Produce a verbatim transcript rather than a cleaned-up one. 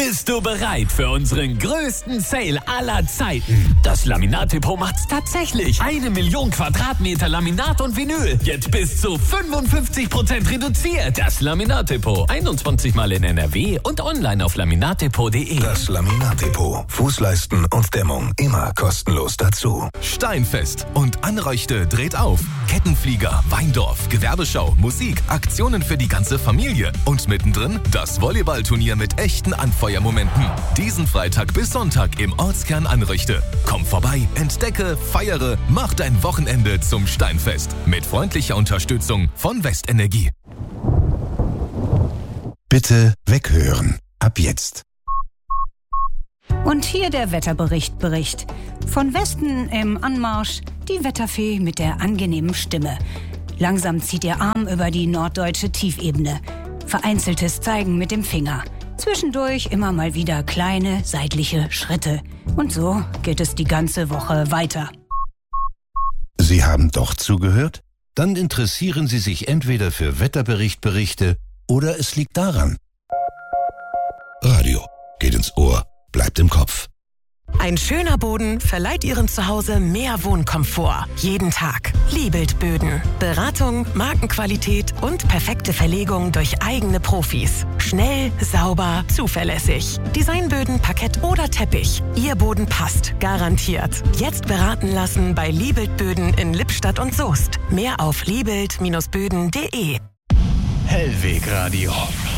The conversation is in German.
Bist du bereit für unseren größten Sale aller Zeiten? Das Laminat-Depot macht's tatsächlich. Eine Million Quadratmeter Laminat und Vinyl. Jetzt bis zu fünfundfünfzig Prozent reduziert. Das Laminat-Depot. einundzwanzig Mal in N R W und online auf laminatdepot punkt de. Das Laminat-Depot. Fußleisten und Dämmung immer kostenlos dazu. Steinfest und Anreuchte dreht auf. Kettenflieger, Weindorf, Gewerbeschau, Musik, Aktionen für die ganze Familie. Und mittendrin das Volleyballturnier mit echten Anfeuermomenten. Diesen Freitag bis Sonntag im Ortskern Anreuchte. Komm vorbei, entdecke, feiere, mach dein Wochenende zum Steinfest. Mit freundlicher Unterstützung von Westenergie. Bitte weghören. Ab jetzt. Und hier der Wetterbericht Bericht. Von Westen im Anmarsch die Wetterfee mit der angenehmen Stimme. Langsam zieht ihr Arm über die norddeutsche Tiefebene. Vereinzeltes Zeigen mit dem Finger. Zwischendurch immer mal wieder kleine seitliche Schritte. Und so geht es die ganze Woche weiter. Sie haben doch zugehört? Dann interessieren Sie sich entweder für Wetterberichtberichte oder es liegt daran. Radio geht ins Ohr, bleibt im Kopf. Ein schöner Boden verleiht Ihrem Zuhause mehr Wohnkomfort. Jeden Tag. Liebelt Böden. Beratung, Markenqualität und perfekte Verlegung durch eigene Profis. Schnell, sauber, zuverlässig. Designböden, Parkett oder Teppich. Ihr Boden passt. Garantiert. Jetzt beraten lassen bei Liebelt Böden in Lippstadt und Soest. Mehr auf liebelt Bindestrich böden punkt de. Hellweg Radio.